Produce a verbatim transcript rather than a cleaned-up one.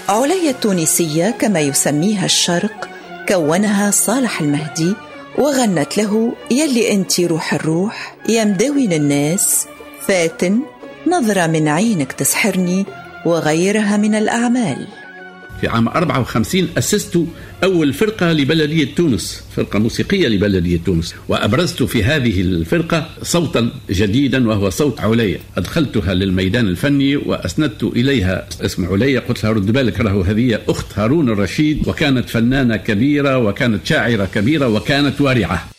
عليا التونسية كما يسميها الشرق كونها صالح المهدي، وغنت له يلي أنت روح الروح يا مداوين الناس، فاتن نظرة من عينك تسحرني، وغيرها من الأعمال. في عام أربعة وخمسين أسست أول فرقة لبلدية تونس، فرقة موسيقية لبلدية تونس، وأبرزت في هذه الفرقة صوتا جديدا وهو صوت عليا. أدخلتها للميدان الفني وأسندت إليها اسم عليا، قلت لها رد بالك راهو هذه أخت هارون الرشيد، وكانت فنانة كبيرة وكانت شاعرة كبيرة وكانت ورعة.